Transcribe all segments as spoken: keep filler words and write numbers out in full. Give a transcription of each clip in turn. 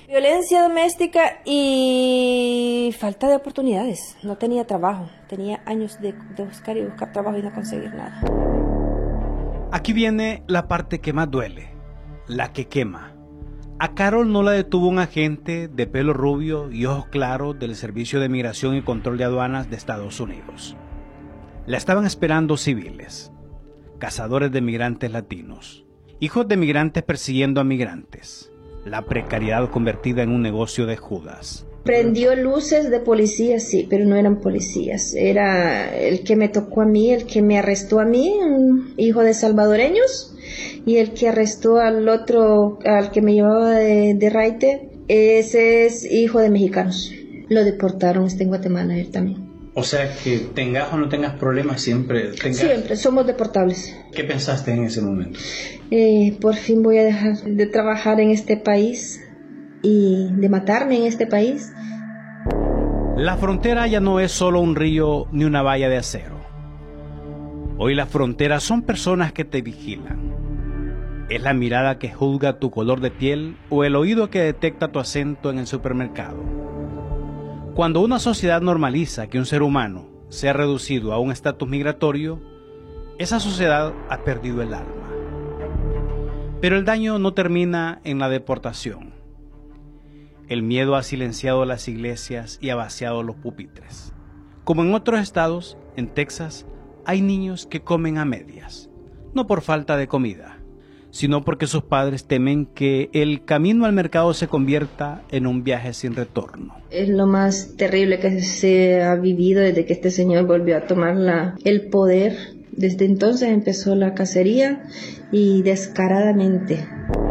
Violencia doméstica y falta de oportunidades. No tenía trabajo. Tenía años de, de buscar y buscar trabajo y no conseguir nada. Aquí viene la parte que más duele, la que quema. A Carol no la detuvo un agente de pelo rubio y ojos claros del Servicio de Migración y Control de Aduanas de Estados Unidos. La estaban esperando civiles, cazadores de migrantes latinos, hijos de migrantes persiguiendo a migrantes. La precariedad convertida en un negocio de Judas. Prendió luces de policías, sí, pero no eran policías. Era el que me tocó a mí, el que me arrestó a mí, un hijo de salvadoreños, y el que arrestó al otro, al que me llevaba de, de raite, ese es hijo de mexicanos. Lo deportaron, está en Guatemala él también. O sea que tengas o no tengas problemas, siempre tengas... Siempre, somos deportables. ¿Qué pensaste en ese momento? Eh, por fin voy a dejar de trabajar en este país y de matarme en este país. La frontera ya no es solo un río ni una valla de acero. Hoy las fronteras son personas que te vigilan. Es la mirada que juzga tu color de piel o el oído que detecta tu acento en el supermercado. Cuando una sociedad normaliza que un ser humano sea reducido a un estatus migratorio, esa sociedad ha perdido el alma. Pero el daño no termina en la deportación. El miedo ha silenciado las iglesias y ha vaciado los pupitres. Como en otros estados, en Texas, hay niños que comen a medias, no por falta de comida, sino porque sus padres temen que el camino al mercado se convierta en un viaje sin retorno. Es lo más terrible que se ha vivido desde que este señor volvió a tomar la, el poder. Desde entonces empezó la cacería y descaradamente.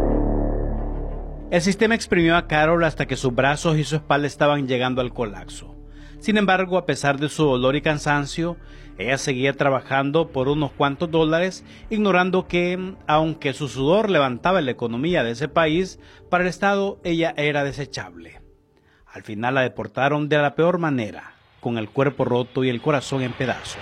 El sistema exprimió a Carol hasta que sus brazos y su espalda estaban llegando al colapso. Sin embargo, a pesar de su dolor y cansancio, ella seguía trabajando por unos cuantos dólares, ignorando que, aunque su sudor levantaba la economía de ese país, para el Estado ella era desechable. Al final la deportaron de la peor manera, con el cuerpo roto y el corazón en pedazos.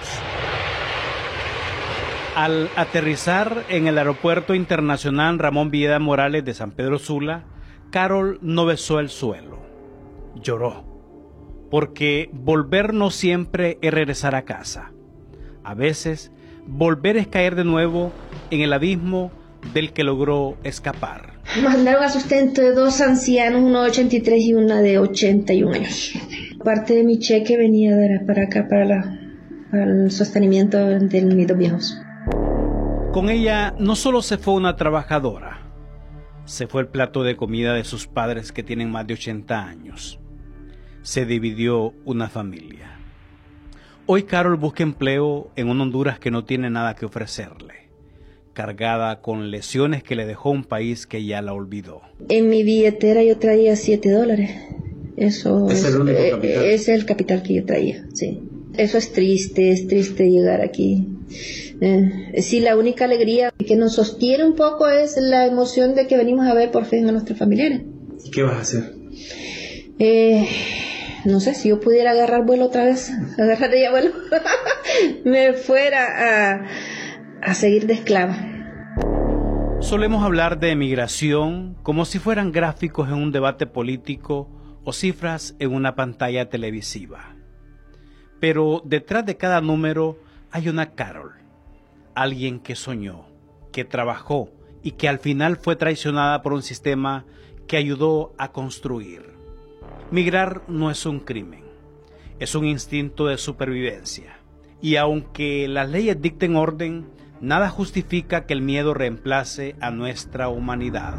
Al aterrizar en el Aeropuerto Internacional Ramón Villeda Morales de San Pedro Sula, Carol no besó el suelo, lloró. Porque volver no siempre es regresar a casa. A veces, volver es caer de nuevo en el abismo del que logró escapar. Mandaron a sustento de dos ancianos, uno de ochenta y tres y una de ochenta y un años. Parte de mi cheque venía de para acá, para, la, para el sostenimiento de mis dos viejos. Con ella no solo se fue una trabajadora, se fue el plato de comida de sus padres que tienen más de ochenta años. Se dividió una familia. Hoy Carol busca empleo en un Honduras que no tiene nada que ofrecerle, cargada con lesiones que le dejó un país que ya la olvidó. En mi billetera yo traía siete dólares. Eso ¿Es, es, el único eh, capital? es el capital que yo traía, sí. Eso es triste, es triste llegar aquí. Eh, sí, la única alegría que nos sostiene un poco es la emoción de que venimos a ver por fin a nuestros familiares. ¿Y qué vas a hacer? Eh... No sé, si yo pudiera agarrar vuelo otra vez, agarrar ya vuelo, me fuera a, a seguir de esclava. Solemos hablar de emigración como si fueran gráficos en un debate político o cifras en una pantalla televisiva. Pero detrás de cada número hay una Carol, alguien que soñó, que trabajó y que al final fue traicionada por un sistema que ayudó a construir. Migrar no es un crimen, es un instinto de supervivencia. Y aunque las leyes dicten orden, nada justifica que el miedo reemplace a nuestra humanidad.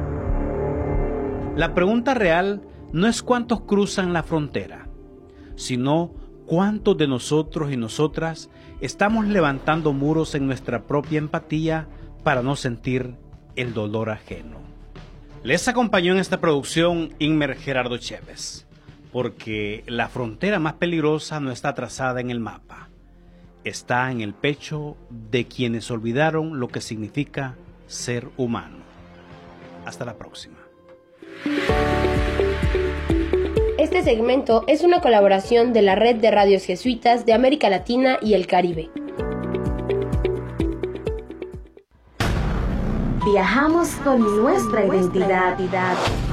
La pregunta real no es cuántos cruzan la frontera, sino cuántos de nosotros y nosotras estamos levantando muros en nuestra propia empatía para no sentir el dolor ajeno. Les acompañó en esta producción Inmer Gerardo Chévez, porque la frontera más peligrosa no está trazada en el mapa, está en el pecho de quienes olvidaron lo que significa ser humano. Hasta la próxima. Este segmento es una colaboración de la Red de Radios Jesuitas de América Latina y el Caribe. Viajamos con nuestra identidad.